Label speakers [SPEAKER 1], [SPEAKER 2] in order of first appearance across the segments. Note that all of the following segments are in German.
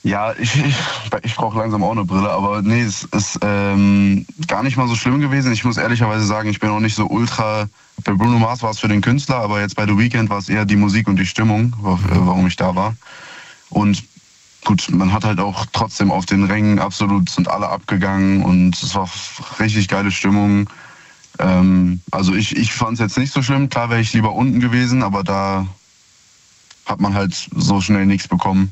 [SPEAKER 1] Ja, ich brauche langsam auch eine Brille, aber nee, es ist gar nicht mal so schlimm gewesen. Ich muss ehrlicherweise sagen, ich bin auch nicht so ultra. Bei Bruno Mars war es für den Künstler, aber jetzt bei The Weeknd war es eher die Musik und die Stimmung, warum ich da war. Und gut, man hat halt auch trotzdem auf den Rängen absolut sind alle abgegangen und es war richtig geile Stimmung. Also ich fand es jetzt nicht so schlimm. Klar wäre ich lieber unten gewesen, aber da hat man halt so schnell nichts bekommen.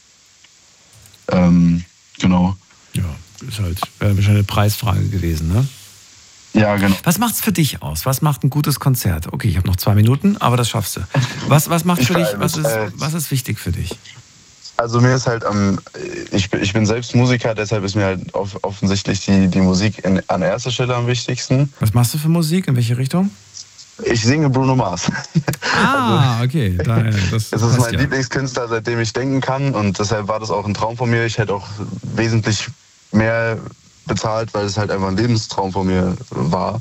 [SPEAKER 1] Genau.
[SPEAKER 2] Ja, ist halt wahrscheinlich eine Preisfrage gewesen, ne?
[SPEAKER 1] Ja, genau.
[SPEAKER 2] Was macht's für dich aus? Was macht ein gutes Konzert? Okay, ich habe noch 2 Minuten, aber das schaffst du. Was macht für dich, was ist wichtig für dich?
[SPEAKER 1] Also mir ist halt ich bin selbst Musiker, deshalb ist mir halt offensichtlich die Musik an erster Stelle am wichtigsten.
[SPEAKER 2] Was machst du für Musik? In welche Richtung?
[SPEAKER 1] Ich singe Bruno Mars.
[SPEAKER 2] Okay. Das
[SPEAKER 1] ist mein Lieblingskünstler, seitdem ich denken kann. Und deshalb war das auch ein Traum von mir. Ich hätte auch wesentlich mehr bezahlt, weil es halt einfach ein Lebenstraum von mir war.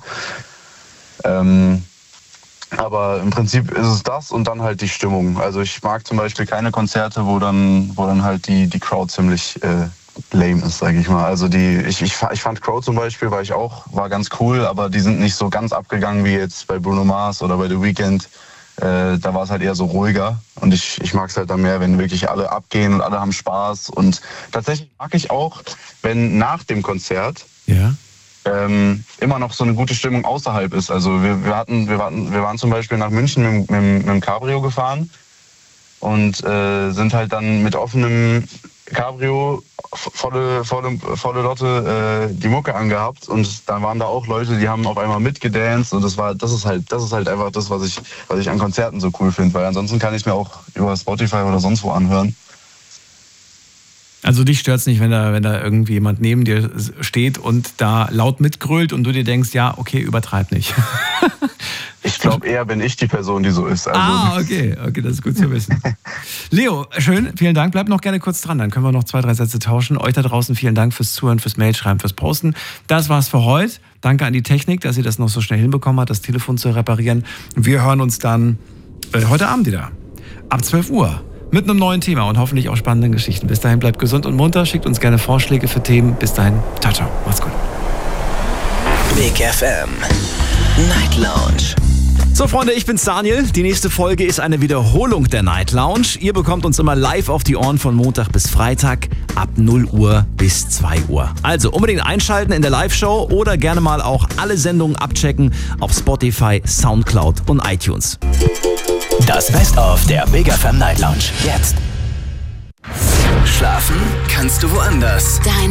[SPEAKER 1] Aber im Prinzip ist es das und dann halt die Stimmung. Also ich mag zum Beispiel keine Konzerte, wo dann halt die Crowd ziemlich lame ist, sage ich mal. Also ich fand Crow zum Beispiel, war ganz cool, aber die sind nicht so ganz abgegangen wie jetzt bei Bruno Mars oder bei The Weeknd. Da war es halt eher so ruhiger und ich mag es halt dann mehr, wenn wirklich alle abgehen und alle haben Spaß. Und tatsächlich mag ich auch, wenn nach dem Konzert immer noch so eine gute Stimmung außerhalb ist. Also wir waren zum Beispiel nach München mit dem Cabrio gefahren und sind halt dann mit offenem Cabrio volle Lotte die Mucke angehabt und dann waren da auch Leute, die haben auf einmal mitgedanced und das ist halt einfach das, was ich an Konzerten so cool finde, weil ansonsten kann ich es mir auch über Spotify oder sonst wo anhören.
[SPEAKER 2] Also dich stört's nicht, wenn da irgendwie jemand neben dir steht und da laut mitgrölt und du dir denkst, ja, okay, übertreib nicht.
[SPEAKER 1] Ich glaube eher, bin ich die Person, die so ist. Also
[SPEAKER 2] okay, das ist gut zu wissen. Leo, schön, vielen Dank. Bleib noch gerne kurz dran, dann können wir noch 2, 3 Sätze tauschen. Euch da draußen vielen Dank fürs Zuhören, fürs Mailschreiben, fürs Posten. Das war's für heute. Danke an die Technik, dass ihr das noch so schnell hinbekommen habt, das Telefon zu reparieren. Wir hören uns dann heute Abend wieder. Ab 12 Uhr. Mit einem neuen Thema und hoffentlich auch spannenden Geschichten. Bis dahin bleibt gesund und munter. Schickt uns gerne Vorschläge für Themen. Bis dahin. Ciao, ciao. Macht's gut.
[SPEAKER 3] Big FM Night Lounge.
[SPEAKER 4] So Freunde, ich bin's Daniel. Die nächste Folge ist eine Wiederholung der Night Lounge. Ihr bekommt uns immer live auf die Ohren von Montag bis Freitag ab 0 Uhr bis 2 Uhr. Also unbedingt einschalten in der Live-Show oder gerne mal auch alle Sendungen abchecken auf Spotify, Soundcloud und iTunes.
[SPEAKER 3] Das Best-of der Big FM Night Lounge. Jetzt. Schlafen kannst du woanders.
[SPEAKER 5] Deine